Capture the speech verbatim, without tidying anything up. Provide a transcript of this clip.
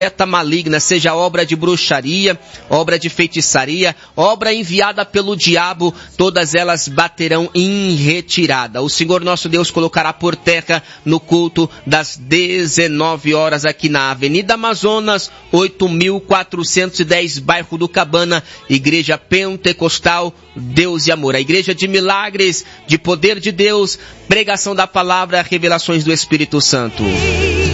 maligna, seja obra de bruxaria, obra de feitiçaria, obra enviada pelo diabo, todas elas baterão em retirada. O Senhor nosso Deus colocará por terra no culto das dezenove horas aqui na Avenida Amazonas, oito mil quatrocentos e dez, bairro do Cabana, Igreja Pentecostal Deus e Amor. A igreja de milagres, de poder de Deus, pregação da palavra, revelações do Espírito Santo.